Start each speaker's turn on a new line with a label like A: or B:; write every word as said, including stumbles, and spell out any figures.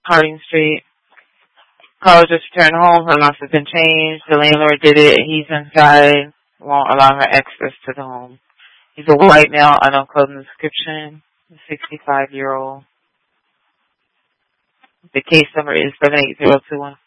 A: Harding Street. Caller just returned home. Her lock has been changed. The landlord did it. He's inside. Won't allow her access to the home. He's a white male, unknown clothing description. sixty-five-year-old. The case number is seven eight zero two one